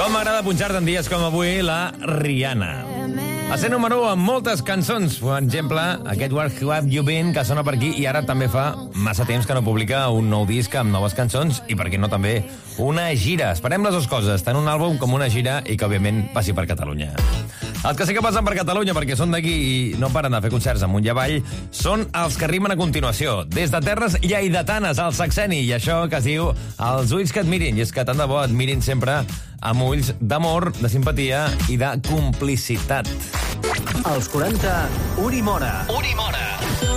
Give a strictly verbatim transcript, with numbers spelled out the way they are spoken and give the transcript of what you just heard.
Com m'agrada punxar-te en dies com avui la Rihanna. A ser número u amb moltes cançons. Per exemple, aquest Where Have You Been, que sona per aquí, i ara també fa massa temps que no publica un nou disc amb noves cançons i, per què no, també una gira. Esperem les dues coses, tant un àlbum com una gira, i que, òbviament, passi per Catalunya. Els que sí que passen per Catalunya, perquè són d'aquí i no paren de fer concerts amunt i avall, són els que rimen a continuació. Des de terres lleidatanes al Saxeni, i això que es diu Els ulls que et mirin. I és que tant de bo et mirin sempre amb ulls d'amor, de simpatia i de complicitat. Als quaranta, Uri Mora. Uri Mora.